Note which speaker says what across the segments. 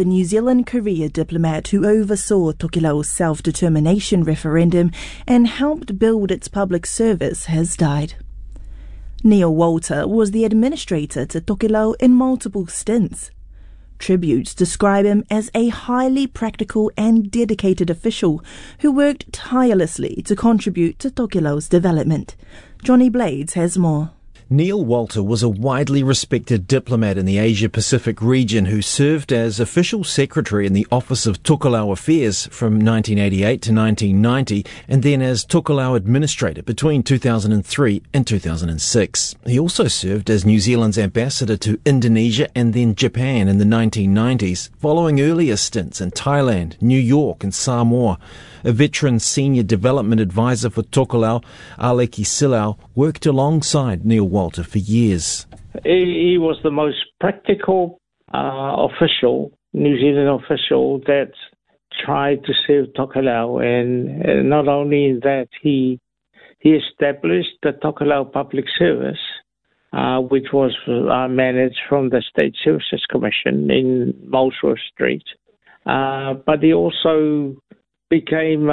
Speaker 1: the New Zealand career diplomat who oversaw Tokelau's self-determination referendum and helped build its public service, has died. Neil Walter was the administrator to Tokelau in multiple stints. Tributes describe him as a highly practical and dedicated official who worked tirelessly to contribute to Tokelau's development. Johnny Blades has more.
Speaker 2: Neil Walter was a widely respected diplomat in the Asia-Pacific region who served as official secretary in the Office of Tokelau Affairs from 1988 to 1990 and then as Tokelau administrator between 2003 and 2006. He also served as New Zealand's ambassador to Indonesia and then Japan in the 1990s, following earlier stints in Thailand, New York and Samoa. A veteran senior development advisor for Tokelau, Aleki Silau, worked alongside Neil Walter for years.
Speaker 3: He was the most practical official, New Zealand official, that tried to serve Tokelau. And not only that, he established the Tokelau Public Service, which was managed from the State Services Commission in Molesworth Street. But he also became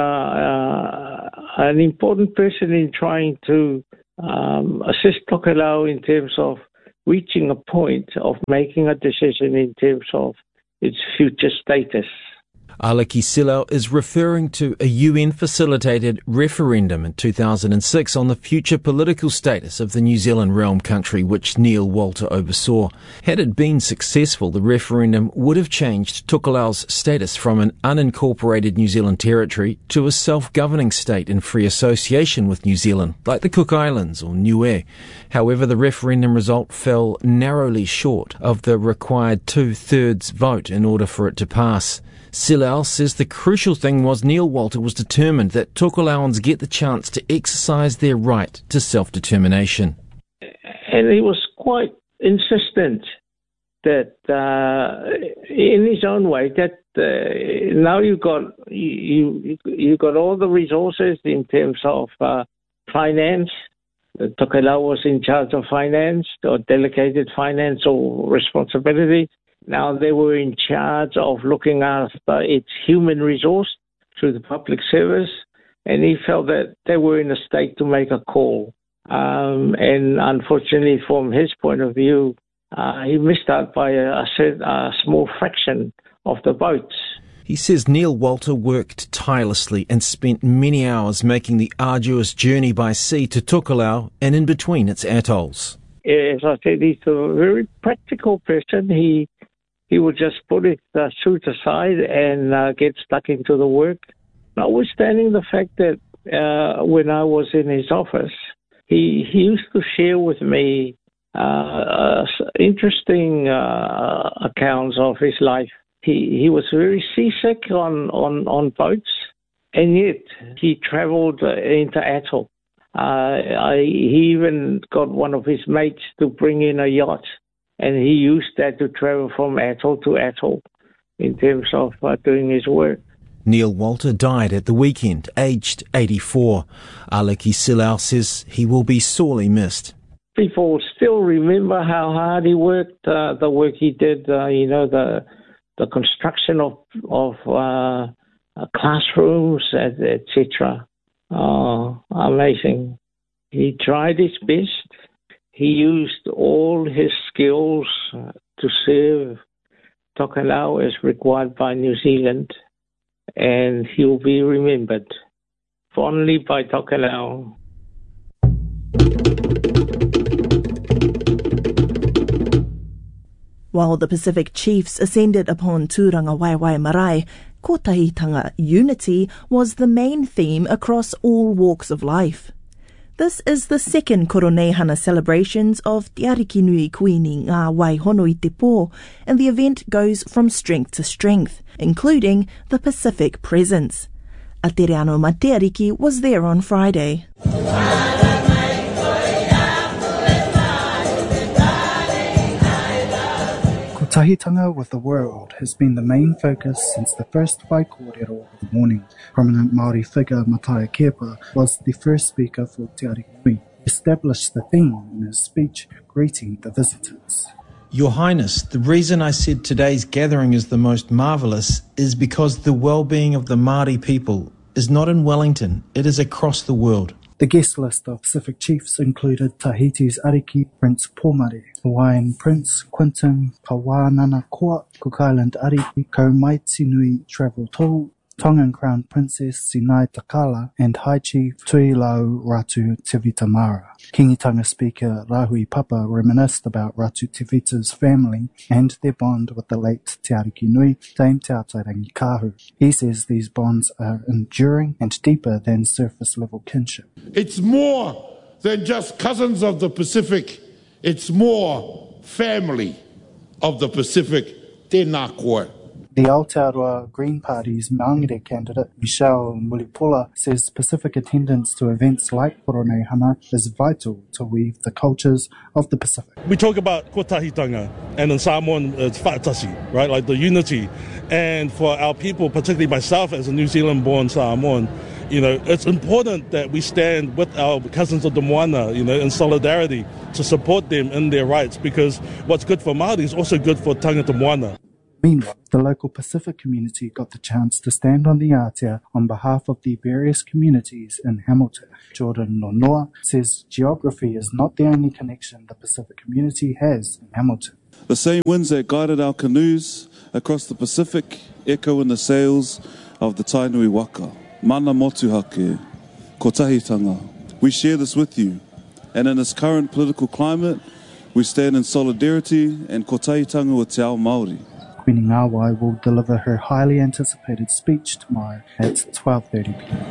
Speaker 3: an important person in trying to assist Tokelau in terms of reaching a point of making a decision in terms of its future status.
Speaker 2: Aleki Silau is referring to a UN-facilitated referendum in 2006 on the future political status of the New Zealand realm country, which Neil Walter oversaw. Had it been successful, the referendum would have changed Tokelau's status from an unincorporated New Zealand territory to a self-governing state in free association with New Zealand, like the Cook Islands or Niue. However, the referendum result fell narrowly short of the required 2/3 vote in order for it to pass. Silau says the crucial thing was Neil Walter was determined that Tokelauans get the chance to exercise their right to self-determination.
Speaker 3: And he was quite insistent that, in his own way, that now you got all the resources in terms of finance. Tokelau was in charge of finance or delegated financial responsibility. Now they were in charge of looking after its human resource through the public service, and he felt that they were in a state to make a call. And unfortunately, from his point of view, he missed out by a small fraction of the votes.
Speaker 2: He says Neil Walter worked tirelessly and spent many hours making the arduous journey by sea to Tokelau and in between its atolls.
Speaker 3: As I said, he's a very practical person. He would just put his suit aside and get stuck into the work. Notwithstanding the fact that when I was in his office, he used to share with me interesting accounts of his life. He was very seasick on boats, and yet he travelled into atoll. He even got one of his mates to bring in a yacht, and he used that to travel from atoll to atoll in terms of doing his work.
Speaker 2: Neil Walter died at the weekend, aged 84. Aleki Silau says he will be sorely missed.
Speaker 3: People still remember how hard he worked, the work he did, the construction of classrooms, etc. Amazing. He tried his best. He used all his skills to serve Tokelau as required by New Zealand, and he will be remembered fondly by Tokelau.
Speaker 1: While the Pacific chiefs ascended upon Tūranga Waiwai Marae, kotahitanga unity was the main theme across all walks of life. This is the second Koronehana celebrations of Te Ariki Nui Kuini Ngā Waihono i Te Pō, and the event goes from strength to strength, including the Pacific presence. Atereano Mateariki was there on Friday.
Speaker 4: Tahitanga with the world has been the main focus since the first Waikōrero of the morning. Prominent Māori figure Matai Kepa was the first speaker for Te Ariki Nui. He established the theme in his speech greeting the visitors.
Speaker 2: Your Highness, the reason I said today's gathering is the most marvellous is because the well-being of the Māori people is not in Wellington, it is across the world.
Speaker 4: The guest list of Pacific chiefs included Tahiti's Ariki Prince Pomare, Hawaiian Prince Quintin Pawananakoa, Cook Island Ariki Ko Maitinui Travel Tolu, Tongan Crown Princess Sinai Takala, and High Chief Tuilau Ratu Tivitamara. Kingitanga Speaker Rahui Papa reminisced about Ratu Tivita's family and their bond with the late Te Ariki Nui, Dame Te Atairangi Kahu. He says these bonds are enduring and deeper than surface-level kinship.
Speaker 5: It's more than just cousins of the Pacific. It's more family of the Pacific. Tēnā koe.
Speaker 4: The Aotearoa Green Party's Maangere candidate, Michelle Mulipula, says Pacific attendance to events like Poronehana is vital to weave the cultures of the Pacific.
Speaker 6: We talk about kotahitanga, and in Samoan it's whaatasi, right, like the unity. And for our people, particularly myself as a New Zealand-born Samoan, it's important that we stand with our cousins of the Moana, in solidarity to support them in their rights, because what's good for Māori is also good for tangata Moana.
Speaker 4: Meanwhile, the local Pacific community got the chance to stand on the Aotea on behalf of the various communities in Hamilton. Jordan Nonoa says geography is not the only connection the Pacific community has in Hamilton.
Speaker 7: The same winds that guided our canoes across the Pacific echo in the sails of the Tainui Waka. Mana motuhake, kotahitanga. We share this with you, and in this current political climate, we stand in solidarity and kotahitanga with Te Ao Māori.
Speaker 4: Queen Ngāwai will deliver her highly anticipated speech tomorrow at 12:30 p.m.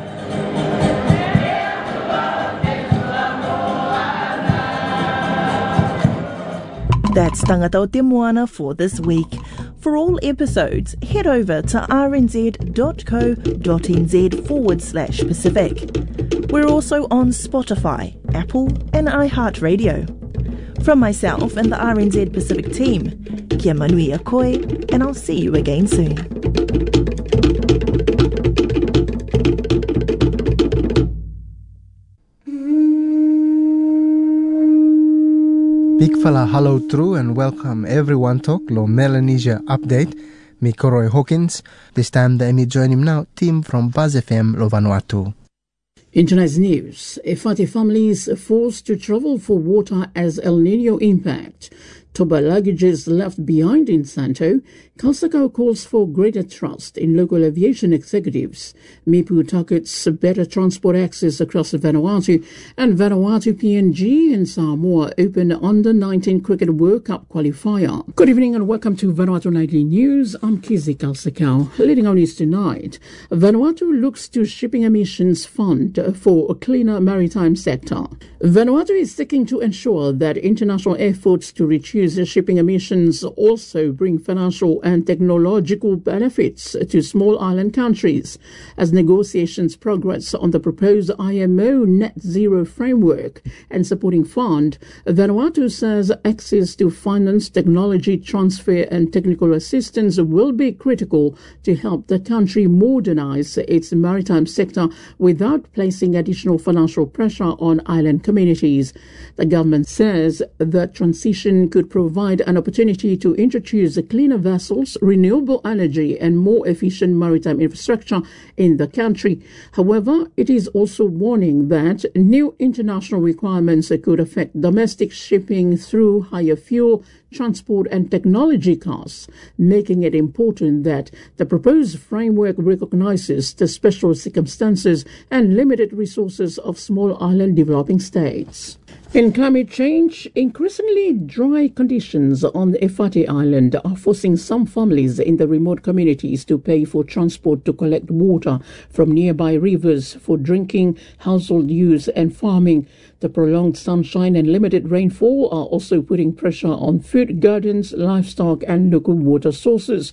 Speaker 1: That's Tangata o Te Moana for this week. For all episodes, head over to rnz.co.nz/Pacific. We're also on Spotify, Apple and iHeartRadio. From myself and the RNZ Pacific team, kia manui a koe, and I'll see you again soon.
Speaker 8: Big fella hello true and welcome everyone to Lo Melanesia Update. Me Koroi Hawkins. This time the me join him now, team from Buzz FM Lo Vanuatu.
Speaker 9: In tonight's news, Efate families forced to travel for water as El Nino impact. Toba luggages left behind in Santo. Kalsakau calls for greater trust in local aviation executives. Mipu targets better transport access across Vanuatu. And Vanuatu PNG and Samoa open Under-19 Cricket World Cup qualifier. Good evening and welcome to Vanuatu Nightly News. I'm Kizi Kalsakau. Leading on news tonight, Vanuatu looks to shipping emissions fund for a cleaner maritime sector. Vanuatu is seeking to ensure that international efforts to reduce shipping emissions also bring financial and technological benefits to small island countries. As negotiations progress on the proposed IMO net zero framework and supporting fund, Vanuatu says access to finance, technology transfer and technical assistance will be critical to help the country modernize its maritime sector without placing additional financial pressure on island communities. The government says the transition could provide an opportunity to introduce cleaner vessels, renewable energy and more efficient maritime infrastructure in the country. However, it is also warning that new international requirements could affect domestic shipping through higher fuel, transport and technology costs, making it important that the proposed framework recognizes the special circumstances and limited resources of small island developing states. In climate change, increasingly dry conditions on Efate Island are forcing some families in the remote communities to pay for transport to collect water from nearby rivers for drinking, household use and farming. The prolonged sunshine and limited rainfall are also putting pressure on food gardens, livestock and local water sources.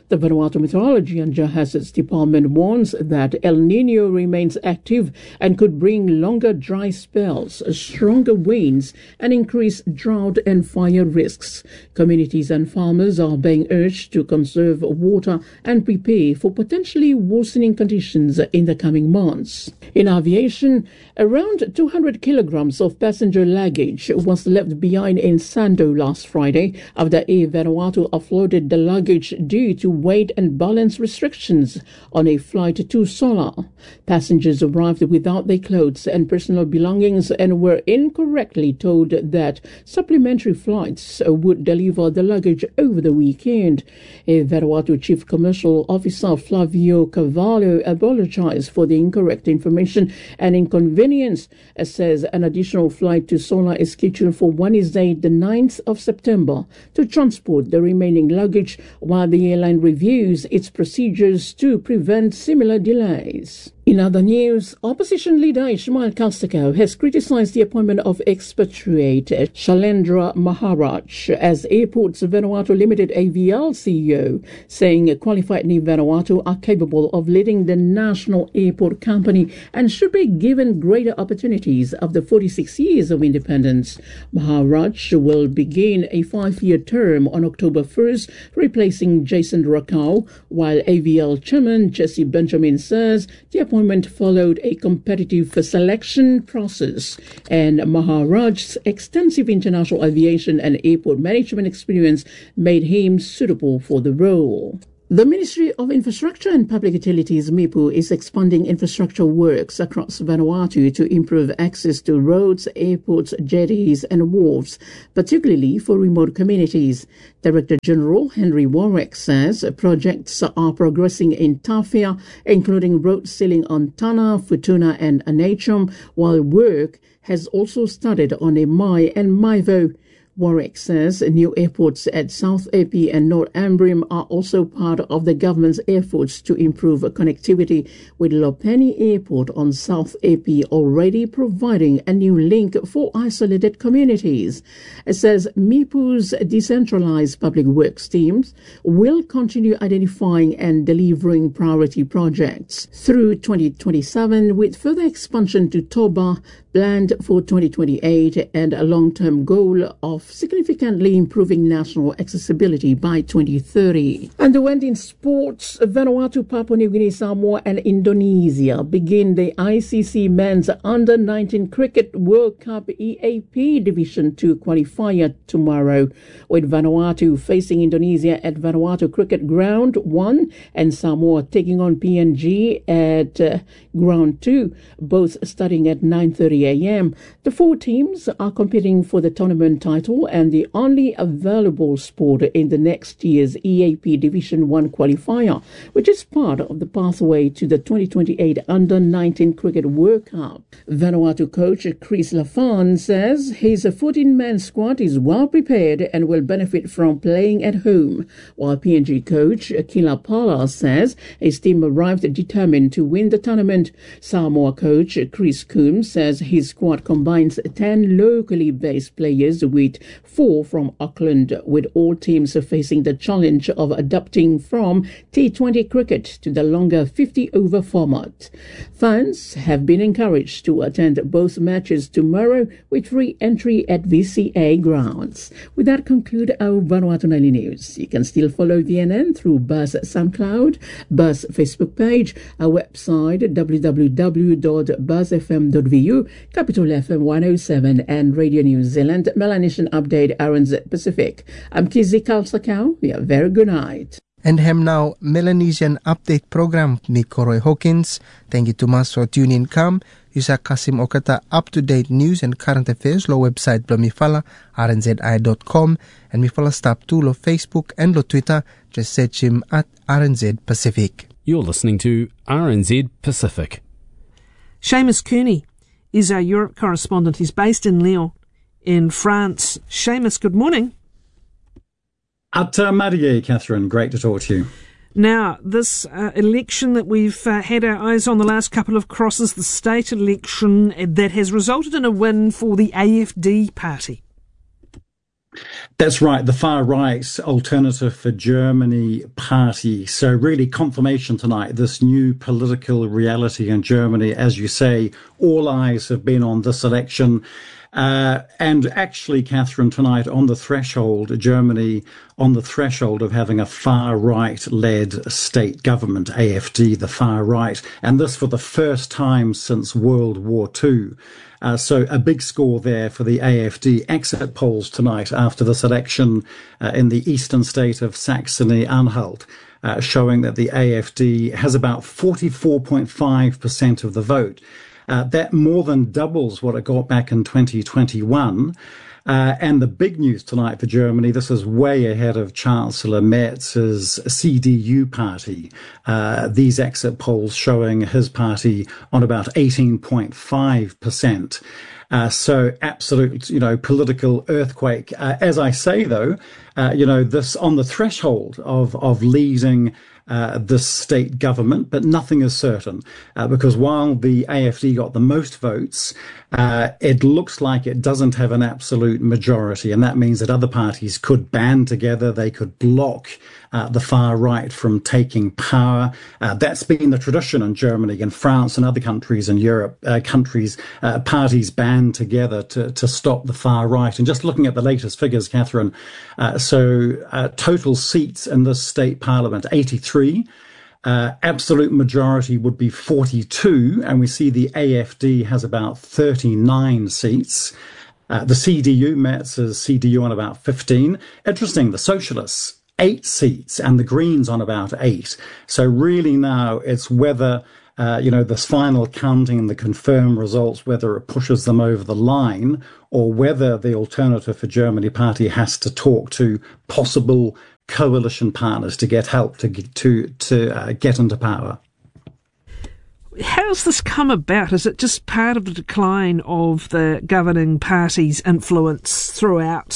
Speaker 9: The Vanuatu Meteorology and Geohazards Department warns that El Nino remains active and could bring longer dry spells, stronger winds, and increased drought and fire risks. Communities and farmers are being urged to conserve water and prepare for potentially worsening conditions in the coming months. In aviation, around 200 kilograms of passenger luggage was left behind in Sando last Friday after Air Vanuatu offloaded the luggage due to weight and balance restrictions on a flight to Sola. Passengers arrived without their clothes and personal belongings and were incorrectly told that supplementary flights would deliver the luggage over the weekend. Air Vanuatu Chief Commercial Officer Flavio Cavallo apologized for the incorrect information and inconvenience, says an additional flight to Sola is scheduled for Wednesday, the 9th of September, to transport the remaining luggage while the airline reviews its procedures to prevent similar delays. In other news, opposition leader Ismail Kalstakau has criticized the appointment of expatriate Shailendra Maharaj as Airports Vanuatu Limited AVL CEO, saying qualified Ni Vanuatu are capable of leading the national airport company and should be given greater opportunities after 46 years of independence. Maharaj will begin a 5-year term on October 1st, replacing Jason Rakau, while AVL Chairman Jesse Benjamin says the appointment followed a competitive selection process, and Maharaj's extensive international aviation and airport management experience made him suitable for the role. The Ministry of Infrastructure and Public Utilities, MIPU, is expanding infrastructure works across Vanuatu to improve access to roads, airports, jetties and wharves, particularly for remote communities. Director General Henry Warwick says projects are progressing in Tawhia, including road sealing on Tana, Futuna and Anachum, while work has also started on Emai and Maivo. Warwick says new airports at South Epi and North Ambrim are also part of the government's efforts to improve connectivity, with Lopeni Airport on South Epi already providing a new link for isolated communities. It says MIPU's decentralized public works teams will continue identifying and delivering priority projects through 2027, with further expansion to Toba planned for 2028 and a long-term goal of significantly improving national accessibility by 2030. And the went in sports, Vanuatu, Papua New Guinea, Samoa and Indonesia begin the ICC Men's Under-19 Cricket World Cup EAP Division 2 qualifier tomorrow, with Vanuatu facing Indonesia at Vanuatu Cricket Ground 1 and Samoa taking on PNG at Ground 2, both starting at 9:30 a.m. The 4 teams are competing for the tournament title and the only available sport in the next year's EAP Division 1 qualifier, which is part of the pathway to the 2028 Under-19 Cricket World Cup. Vanuatu coach Chris Lafan says his 14-man squad is well prepared and will benefit from playing at home, while PNG coach Kila Pala says his team arrived determined to win the tournament. Samoa coach Chris Coombs says his squad combines 10 locally based players with 4 from Auckland, with all teams facing the challenge of adapting from T20 cricket to the longer 50-over format. Fans have been encouraged to attend both matches tomorrow with free entry at VCA grounds. With that, conclude our Vanuatu Nightly News. You can still follow VNN through Buzz SoundCloud, Buzz Facebook page, our website www.buzzfm.vu, Capital FM 107 and Radio New Zealand, Melanesian Update, RNZ Pacific. I'm Kizzy Kalsakau. A very good night.
Speaker 8: And hem now Melanesian Update program ni Koroi Hawkins. Thank you to mas for tuning come. Yusa Kasim Okata up-to-date news and current affairs lo website blo mifala rnzi.com and mifala stop to lo Facebook and lo Twitter. Just search him at RNZ Pacific.
Speaker 10: You're listening to RNZ Pacific.
Speaker 11: Seamus Kearney is our Europe correspondent. He's based in Lyon in France. Seamus, good morning.
Speaker 12: Ata Marie, Catherine. Great to talk to you.
Speaker 11: Now, this election that we've had our eyes on the last couple of crosses, the state election that has resulted in a win for the AFD party.
Speaker 12: That's right, the far-right Alternative for Germany party. So really confirmation tonight, this new political reality in Germany. As you say, all eyes have been on this election. And actually, Catherine, tonight on the threshold, Germany on the threshold of having a far-right-led state government, AfD, the far right, and this for the first time since World War II. So a big score there for the AfD. Exit polls tonight after this election in the eastern state of Saxony-Anhalt, showing that the AfD has about 44.5% of the vote. That more than doubles what it got back in 2021. And the big news tonight for Germany, this is way ahead of Chancellor Merz's CDU party. These exit polls showing his party on about 18.5%. So absolute, political earthquake. As I say, though, this on the threshold of leading this state government, but nothing is certain because while the AfD got the most votes, it looks like it doesn't have an absolute majority, and that means that other parties could band together, they could block the far right from taking power. That's been the tradition in Germany, in France and other countries in Europe. Parties band together to stop the far right. And just looking at the latest figures, Catherine, total seats in this state parliament, 83. Absolute majority would be 42, and we see the AfD has about 39 seats. The CDU, Merz's CDU, on about 15. Interesting, the Socialists, 8 seats, and the Greens on about 8. So really now it's whether, this final counting and the confirmed results, whether it pushes them over the line or whether the Alternative for Germany party has to talk to possible coalition partners to get help to get into power.
Speaker 11: How's this come about? Is it just part of the decline of the governing party's influence throughout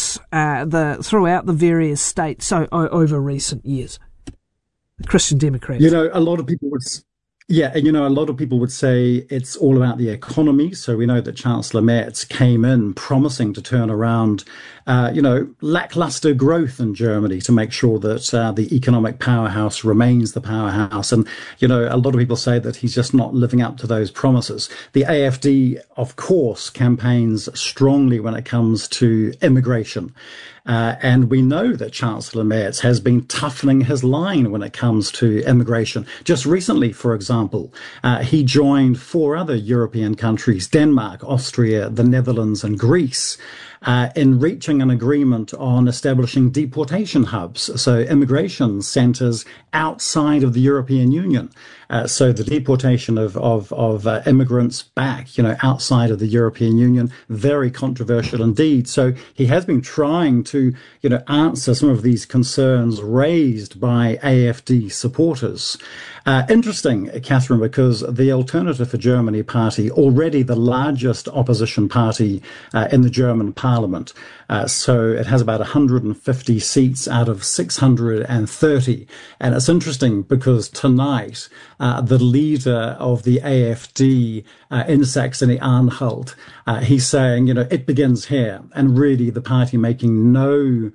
Speaker 11: the various states over recent years? The Christian Democrats.
Speaker 12: A lot of people would. Yeah, and a lot of people would say it's all about the economy. So we know that Chancellor Merz came in promising to turn around, lackluster growth in Germany to make sure that the economic powerhouse remains the powerhouse. And, a lot of people say that he's just not living up to those promises. The AfD, of course, campaigns strongly when it comes to immigration. And we know that Chancellor Merz has been toughening his line when it comes to immigration. Just recently, for example, he joined 4 other European countries, Denmark, Austria, the Netherlands and Greece, in reaching an agreement on establishing deportation hubs, so immigration centres outside of the European Union. So the deportation of immigrants back, outside of the European Union, very controversial indeed. So he has been trying to, answer some of these concerns raised by AfD supporters. Interesting, Catherine, because the Alternative for Germany party, already the largest opposition party in the German parliament, so it has about 150 seats out of 630. And it's interesting because tonight, the leader of the AfD in Saxony-Anhalt, he's saying, it begins here, and really the party making no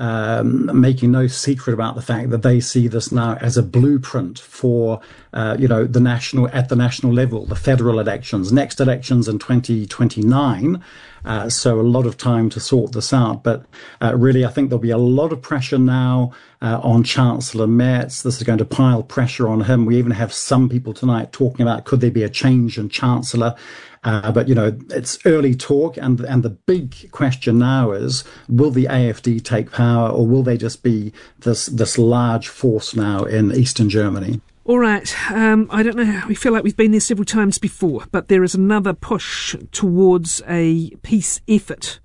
Speaker 12: secret about the fact that they see this now as a blueprint for, at the national level, the federal elections, next elections in 2029. So a lot of time to sort this out. But really, I think there'll be a lot of pressure now on Chancellor Merz. This is going to pile pressure on him. We even have some people tonight talking about could there be a change in Chancellor. But, it's early talk. And the big question now is, will the AfD take power or will they just be this large force now in Eastern Germany?
Speaker 11: All right. I don't know. We feel like we've been there several times before, but there is another push towards a peace effort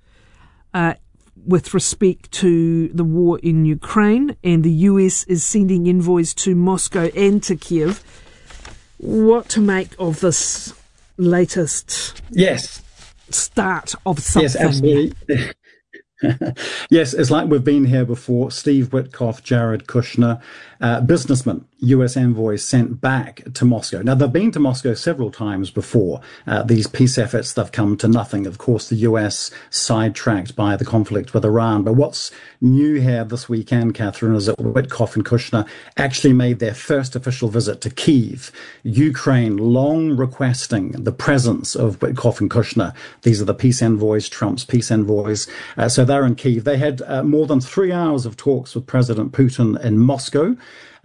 Speaker 11: with respect to the war in Ukraine, and the US is sending envoys to Moscow and to Kiev. What to make of this latest start of something?
Speaker 12: Yes, absolutely. Yes, it's like we've been here before. Steve Witkoff, Jared Kushner, businessmen, US envoys sent back to Moscow. Now, they've been to Moscow several times before. These peace efforts, they've come to nothing. Of course, the US sidetracked by the conflict with Iran. But what's new here this weekend, Catherine, is that Witkoff and Kushner actually made their first official visit to Kyiv, Ukraine, long requesting the presence of Witkoff and Kushner. These are the peace envoys, Trump's peace envoys. So they're in Kyiv. They had more than 3 hours of talks with President Putin in Moscow.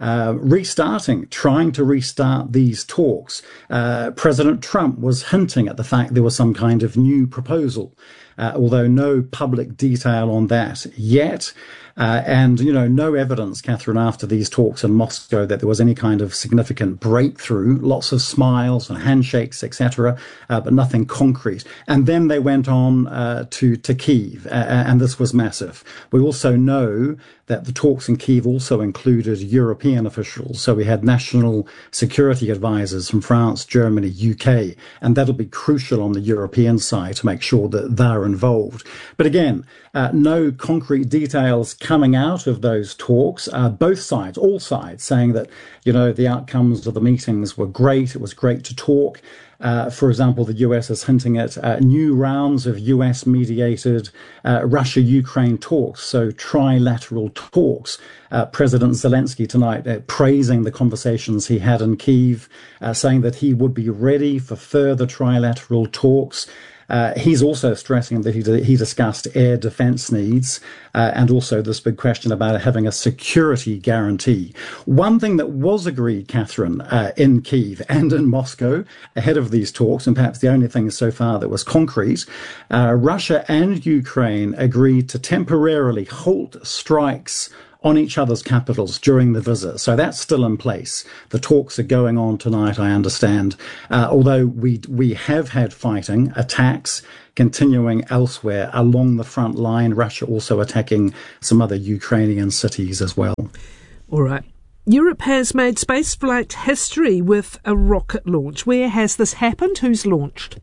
Speaker 12: Trying to restart these talks. President Trump was hinting at the fact there was some kind of new proposal, although no public detail on that yet. And, no evidence, Catherine, after these talks in Moscow that there was any kind of significant breakthrough, lots of smiles and handshakes, etc., but nothing concrete. And then they went on to Kyiv, and this was massive. We also know that the talks in Kyiv also included European officials. So we had national security advisors from France, Germany, UK, and that'll be crucial on the European side to make sure that they're involved. But again, no concrete details coming out of those talks. Both sides, all sides, saying that, the outcomes of the meetings were great. It was great to talk. For example, the US is hinting at new rounds of US-mediated Russia-Ukraine talks, so trilateral talks. President Zelensky tonight praising the conversations he had in Kyiv, saying that he would be ready for further trilateral talks. He's also stressing that he discussed air defense needs and also this big question about having a security guarantee. One thing that was agreed, Catherine, in Kyiv and in Moscow ahead of these talks, and perhaps the only thing so far that was concrete, Russia and Ukraine agreed to temporarily halt strikes on each other's capitals during the visit. So that's still in place. The talks are going on tonight, I understand, although we have had fighting, attacks continuing elsewhere along the front line, Russia also attacking some other Ukrainian cities as well.
Speaker 11: All right. Europe has made spaceflight history with a rocket launch. Where has this happened? Who's launched?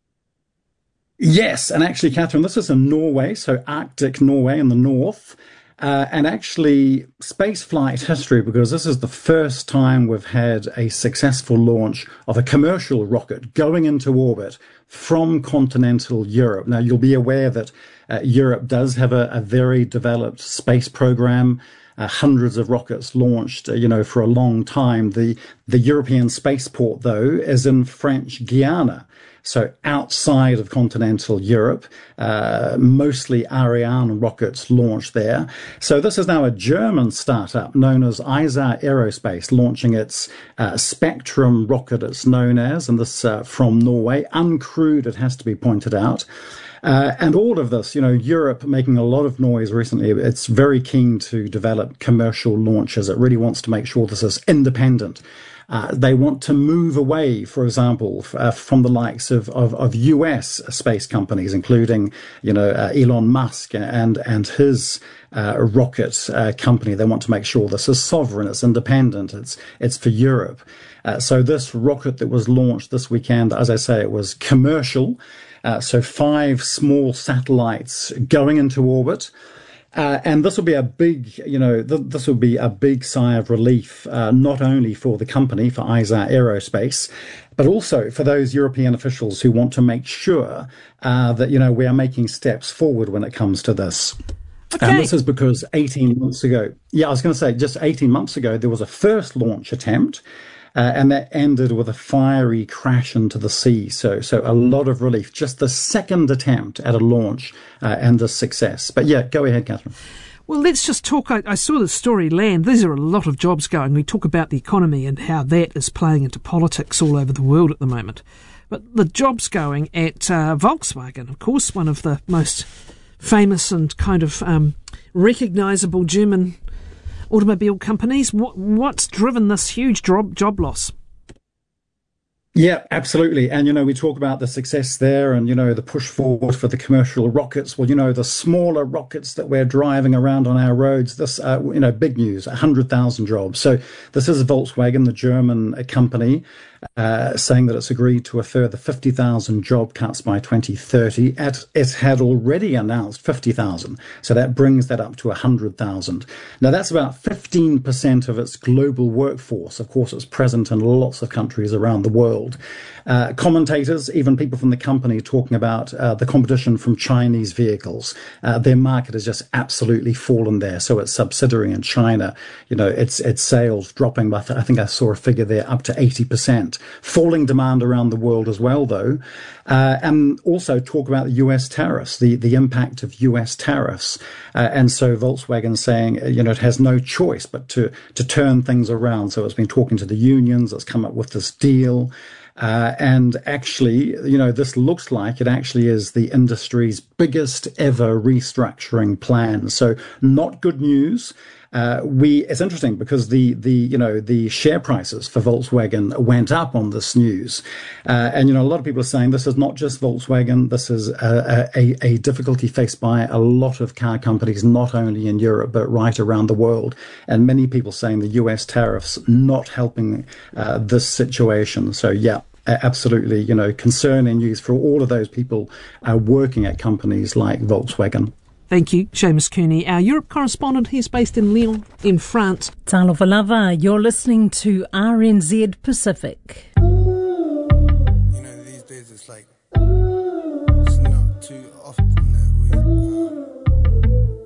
Speaker 12: Yes, and actually, Catherine, this is in Norway, so Arctic Norway in the north. And actually, spaceflight history, because this is the first time we've had a successful launch of a commercial rocket going into orbit from continental Europe. Now, you'll be aware that Europe does have a very developed space program. Hundreds of rockets launched, for a long time. The European spaceport, though, is in French Guiana. So outside of continental Europe, mostly Ariane rockets launched there. So this is now a German startup known as ISAR Aerospace launching its Spectrum rocket, it's known as, and this from Norway, uncrewed, it has to be pointed out. And all of this, Europe making a lot of noise recently. It's very keen to develop commercial launches. It really wants to make sure this is independent. They want to move away, for example, from the likes of US space companies, including, Elon Musk and his rocket company. They want to make sure this is sovereign, it's independent, it's for Europe. So this rocket that was launched this weekend, as I say, it was commercial. So 5 small satellites going into orbit. And this will be a big, this will be a big sigh of relief, not only for the company, for ISAR Aerospace, but also for those European officials who want to make sure that, we are making steps forward when it comes to this. Okay. And this is because 18 months ago, just 18 months ago, there was a first launch attempt. And that ended with a fiery crash into the sea. So a lot of relief. Just the second attempt at a launch and the success. But yeah, go ahead, Catherine.
Speaker 11: Well, let's just talk. I saw the story land. These are a lot of jobs going. We talk about the economy and how that is playing into politics all over the world at the moment. But the jobs going at Volkswagen, of course, one of the most famous and kind of recognisable German automobile companies. What's driven this huge job loss?
Speaker 12: Yeah, absolutely. And, we talk about the success there and, the push forward for the commercial rockets. Well, the smaller rockets that we're driving around on our roads, this, big news, 100,000 jobs. So this is Volkswagen, the German company. saying that it's agreed to a further 50,000 job cuts by 2030. It had already announced 50,000, so that brings that up to 100,000. Now, that's about 15% of its global workforce. Of course, it's present in lots of countries around the world. Commentators, even people from the company, talking about the competition from Chinese vehicles. Their market has just absolutely fallen there. So its subsidiary in China, its sales dropping by, I think I saw a figure there, up to 80%. Falling demand around the world as well, though. And also talk about the US tariffs, the impact of US tariffs. And so Volkswagen saying, it has no choice but to turn things around. So it's been talking to the unions, it's come up with this deal. And actually, this looks like it actually is the industry's biggest ever restructuring plan. So not good news. It's interesting because the share prices for Volkswagen went up on this news. And, a lot of people are saying this is not just Volkswagen. This is a difficulty faced by a lot of car companies, not only in Europe, but right around the world. And many people saying the US tariffs not helping this situation. So, yeah. Absolutely, concerning news for all of those people working at companies like Volkswagen.
Speaker 11: Thank you, Seamus Cooney, our Europe correspondent. He's based in Lyon, in France.
Speaker 13: Talofa lava, you're listening to RNZ Pacific.
Speaker 14: These days it's like